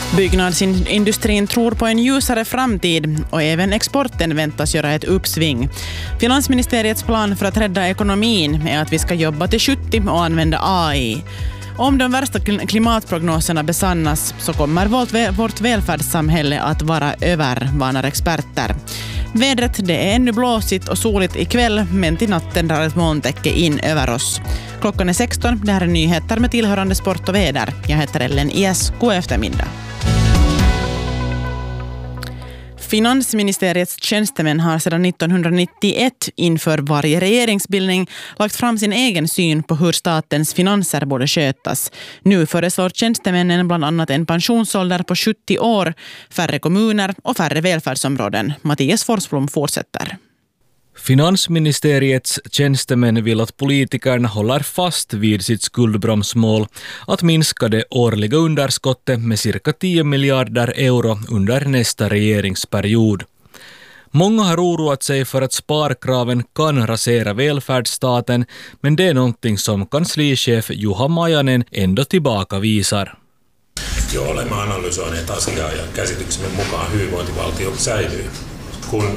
Byggnadsindustrin tror på en ljusare framtid och även exporten väntas göra ett uppsving. Finansministeriets plan för att rädda ekonomin är att vi ska jobba till 70 och använda AI. Om de värsta klimatprognoserna besannas så kommer vårt välfärdssamhälle att vara över, varnar experter. Vädret, det är ännu blåsigt och soligt ikväll, men till natten drar ett molntäcke in över oss. Klockan är 16, det här är nyheter med tillhörande sport och väder. Jag heter Ellen Ies, god eftermiddag. Finansministeriets tjänstemän har sedan 1991 inför varje regeringsbildning lagt fram sin egen syn på hur statens finanser borde skötas. Nu föreslår tjänstemännen bland annat en pensionsålder på 70 år, färre kommuner och färre välfärdsområden. Mattias Forsblom fortsätter. Finansministeriets tjänstemän vill att politikerna håller fast vid sitt skuldbromsmål att minska det årliga underskottet med cirka 10 miljarder euro under nästa regeringsperiod. Många har oroat sig för att sparkraven kan rasera välfärdsstaten, men det är någonting som kanslichef Juha Majanen ändå tillbakavisar. Jo, olemme analysoineet asiaa ja käsityksemme mukaan hyvinvointivaltio säilyy. Kun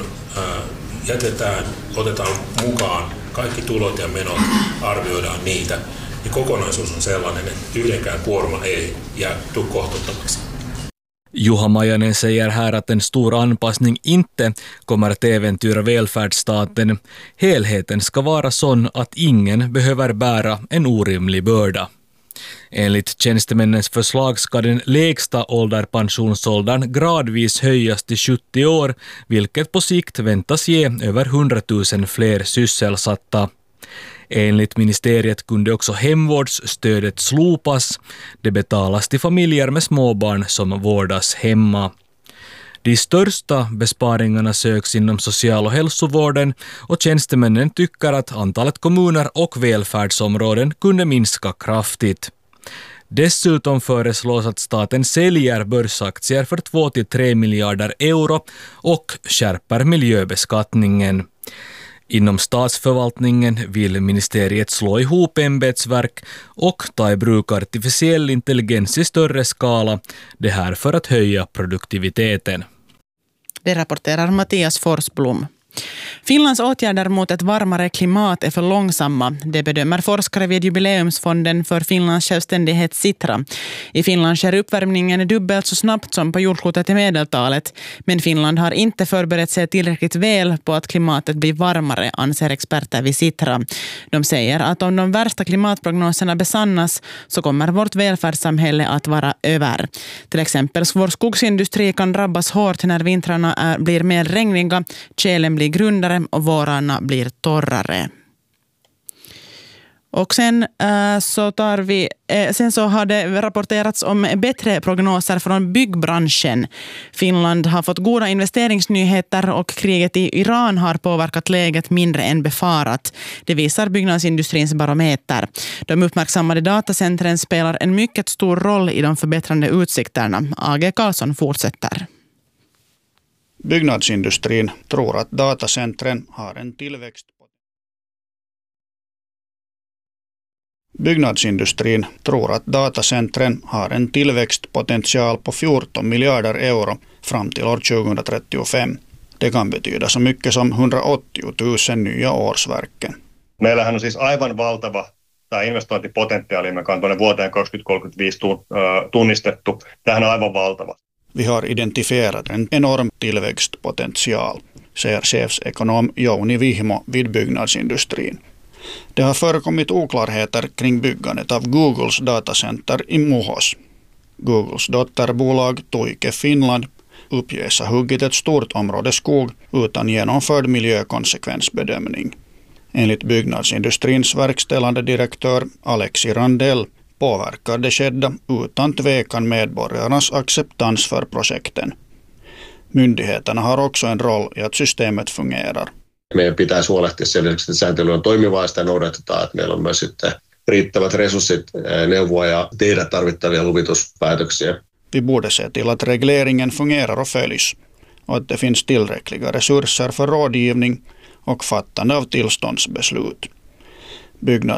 otetaan mukaan kaikki tulot ja menot, arvioidaan niitä, niin kokonaisuus on sellainen, että yhdenkään kuorma ei jää kohtuuttomaksi. Juha Majanen säger här att en stor anpassning inte kommer att äventyra välfärdsstaten. Helheten ska vara sån att ingen behöver bära en orimlig börda. Enligt tjänstemännens förslag ska den lägsta ålderpensionsåldern gradvis höjas till 70 år, vilket på sikt väntas ge över 100 000 fler sysselsatta. Enligt ministeriet kunde också hemvårdsstödet slopas. Det betalas till familjer med småbarn som vårdas hemma. De största besparingarna söks inom social- och hälsovården och tjänstemännen tycker att antalet kommuner och välfärdsområden kunde minska kraftigt. Dessutom föreslås att staten säljer börsaktier för 2-3 miljarder euro och skärper miljöbeskattningen. Inom statsförvaltningen vill ministeriet slå ihop ämbetsverk och ta i bruk artificiell intelligens i större skala, det här för att höja produktiviteten. Det rapporterar Mattias Forsblom. Finlands åtgärder mot ett varmare klimat är för långsamma. Det bedömer forskare vid jubileumsfonden för Finlands självständighet Sitra. I Finland sker uppvärmningen dubbelt så snabbt som på jordklotet i medeltalet. Men Finland har inte förberett sig tillräckligt väl på att klimatet blir varmare, anser experter vid Sitra. De säger att om de värsta klimatprognoserna besannas så kommer vårt välfärdssamhälle att vara över. Till exempel vår skogsindustri kan drabbas hårt när vintrarna blir mer regniga, tjälen blir grundare och vårarna blir torrare. Och sen så har det rapporterats om bättre prognoser från byggbranschen. Finland har fått goda investeringsnyheter och kriget i Iran har påverkat läget mindre än befarat. Det visar byggnadsindustrins barometer. De uppmärksammade datacentren spelar en mycket stor roll i de förbättrande utsikterna. A.G. Karlsson fortsätter. Byggnadsindustrin tror att datacentren har en tillväxt. Byggnadsindustrin tror att datacentren har en tillväxtpotential på 14 miljarder euro fram till år 2035. Det kan betyda så mycket som 180 000 nya årsverken. Meillähän on siis aivan valtava tämä investointipotentiaali, joka on tuonne vuoteen 2035 tunnistettu. Tämähän on aivan valtava. Vi har identifierat en enorm tillväxtpotential, säger chefsekonom Jouni Vihmo vid byggnadsindustrin. Det har förekommit oklarheter kring byggandet av Googles datacenter i Muhos. Googles dotterbolag Tuike Finland uppges ha huggit ett stort område skog utan genomförd miljökonsekvensbedömning. Enligt byggnadsindustrins verkställande direktör Alexi Randell påverkar det skedda utan tvekan medborgarnas acceptans för projekten. Myndigheterna har också en roll i att systemet fungerar. Meidän pitäisi huolehtia selväksi, että sääntely on toimivaa ja sitä noudatetaan, että meillä on myös sitten riittävät resurssit neuvoa ja tehdä tarvittavia luvituspäätöksiä. Vi borde se till att regleringen fungerar och följs och att det finns tillräckliga resurser för rådgivning och fattande av tillståndsbeslut.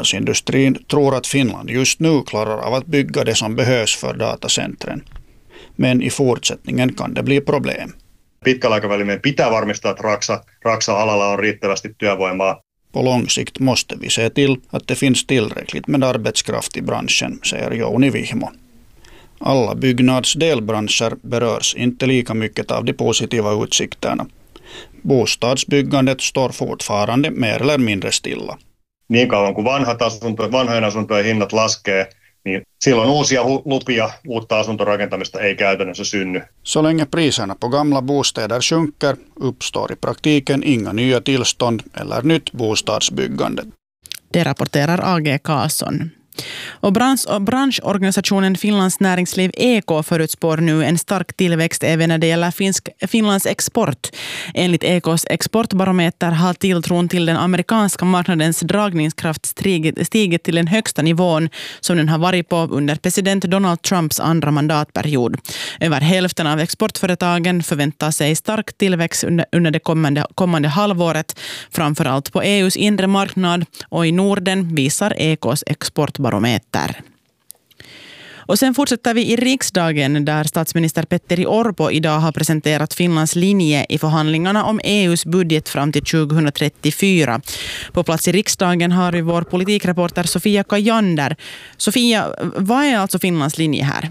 Byggnadsindustrin tror att Finland just nu klarar av att bygga det som behövs för datacentren. Men i fortsättningen kan det bli problem. Pitkällä aikavälillä meidän pitää varmistaa, että Raksa-alalla on riittävästi työvoimaa. På lång sikt måste vi se till att det finns tillräckligt med arbetskraft i branschen, säger Jouni Vihmo. Alla byggnadsdelbranscher berörs inte lika mycket av de positiva utsikterna. Bostadsbyggandet står fortfarande mer eller mindre stilla. Niin kauan kuin vanhojen asuntojen hinnat laskee, niin silloin uusia lupia uutta asuntorakentamista ei käytännössä synny. Så länge priserna på gamla bostäder sjunker uppstår i praktiken inga nya tillstånd eller nytt bostadsbyggande. Det rapporterar AG Karlsson. Och branschorganisationen Finlands näringsliv EK förutspår nu en stark tillväxt även när det gäller Finlands export. Enligt EKs exportbarometer har tilltron till den amerikanska marknadens dragningskraft stigit till den högsta nivån som den har varit på under president Donald Trumps andra mandatperiod. Över hälften av exportföretagen förväntar sig stark tillväxt under det kommande halvåret, framförallt på EUs inre marknad och i Norden, visar EKs exportbarometer. Och sen fortsätter vi i riksdagen där statsminister Petteri Orpo idag har presenterat Finlands linje i förhandlingarna om EUs budget fram till 2034. På plats i riksdagen har vi vår politikreporter Sofia Kajander. Sofia, vad är alltså Finlands linje här?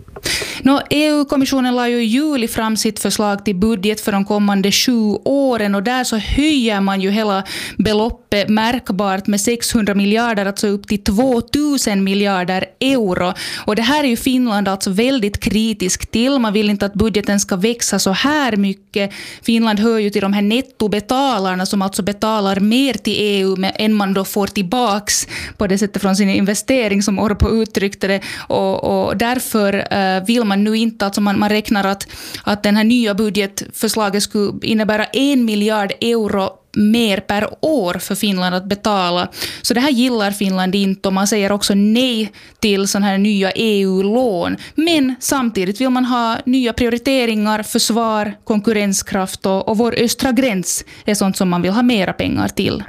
EU-kommissionen la ju i juli fram sitt förslag till budget för de kommande 7 åren och där så höjer man ju hela beloppet märkbart med 600 miljarder, alltså upp till 2000 miljarder euro. Och det här är ju Finland alltså väldigt kritisk till. Man vill inte att budgeten ska växa så här mycket. Finland hör ju till de här nettobetalarna som alltså betalar mer till EU än man då får tillbaks på det sättet från sin investering som Orpo uttryckte det. Och därför vill man nu inte, alltså man räknar att den här nya budgetförslaget skulle innebära 1 miljard euro mer per år för Finland att betala. Så det här gillar Finland inte och man säger också nej till sådana här nya EU-lån. Men samtidigt vill man ha nya prioriteringar, försvar, konkurrenskraft och vår östra gräns är sånt som man vill ha mera pengar till.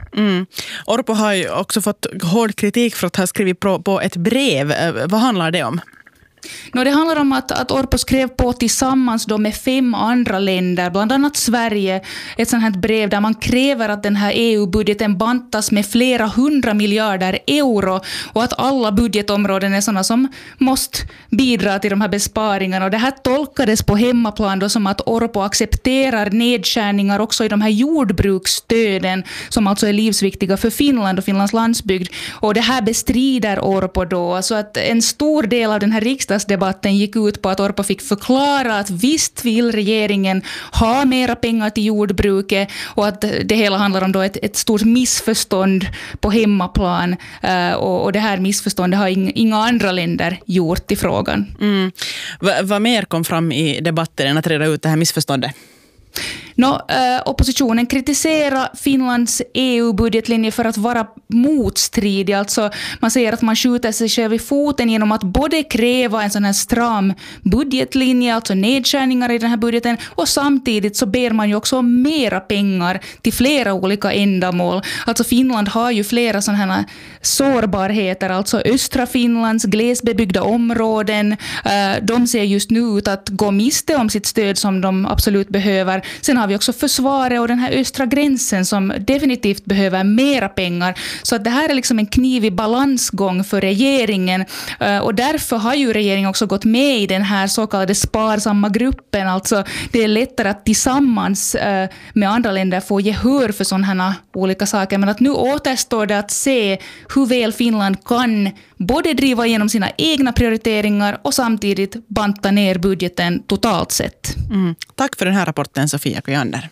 Orpo har ju också fått hård kritik för att ha skrivit på ett brev. Vad handlar det om? Det handlar om att Orpo skrev på tillsammans då med 5 andra länder, bland annat Sverige, ett sånt här brev där man kräver att den här EU-budgeten bantas med flera 100 miljarder euro och att alla budgetområden är sådana som måste bidra till de här besparingarna. Och det här tolkades på hemmaplan då som att Orpo accepterar nedskärningar också i de här jordbruksstöden som alltså är livsviktiga för Finland och Finlands landsbygd. Och det här bestrider Orpo då, så att en stor del av den här riksdagsdebatten gick ut på att Orpo fick förklara att visst vill regeringen ha mera pengar till jordbruket och att det hela handlar om då ett stort missförstånd på hemmaplan och det här missförståndet har inga andra länder gjort i frågan. Vad mer kom fram i debatten än att reda ut det här missförståndet? Oppositionen kritiserar Finlands EU-budgetlinje för att vara motstridig. Alltså man säger att man skjuter sig själv i foten genom att både kräva en sån här stram budgetlinje, alltså nedskärningar i den här budgeten, och samtidigt så ber man ju också om mera pengar till flera olika ändamål. Alltså Finland har ju flera sådana här sårbarheter, alltså östra Finlands glesbebyggda områden. De ser just nu ut att gå miste om sitt stöd som de absolut behöver. Sen har vi också försvaret och den här östra gränsen som definitivt behöver mera pengar. Så att det här är liksom en knivig balansgång för regeringen. Och därför har ju regeringen också gått med i den här så kallade sparsamma gruppen. Alltså det är lättare att tillsammans med andra länder få gehör för sådana här olika saker. Men att nu återstår det att se hur väl Finland kan både driva igenom sina egna prioriteringar och samtidigt banta ner budgeten totalt sett. Tack för den här rapporten, Sofia Kajander.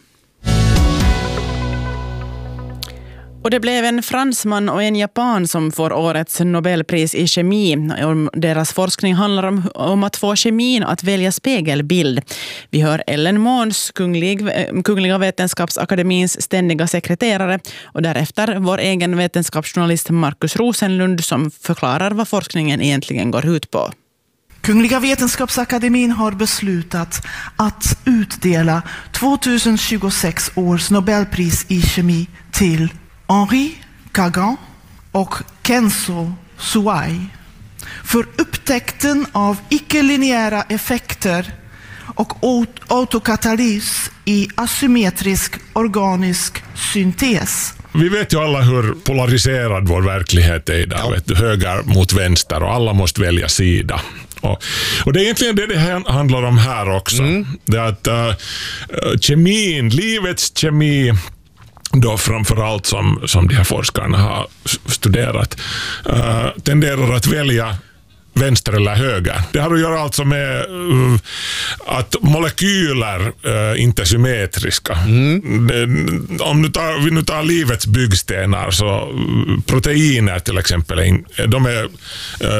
Och det blev en fransman och en japan som får årets Nobelpris i kemi. Deras forskning handlar om att få kemin att välja spegelbild. Vi hör Ellen Måns, Kungliga Vetenskapsakademins ständiga sekreterare, och därefter vår egen vetenskapsjournalist Markus Rosenlund som förklarar vad forskningen egentligen går ut på. Kungliga Vetenskapsakademin har beslutat att utdela 2026 års Nobelpris i kemi till Henri Kagan och Kenzo Suai. för upptäckten av icke-linjära effekter och autokatalys i asymmetrisk organisk syntes. Vi vet ju alla hur polariserad vår verklighet är idag. Vet du, höger mot vänster och alla måste välja sida. Och det är egentligen det handlar om här också. Det är att kemin, livets kemi, då framförallt som de här forskarna har studerat, tenderar att välja vänster eller höger. Det har att göra alltså med att molekyler inte är symmetriska. Om vi nu tar livets byggstenar, så proteiner till exempel, de är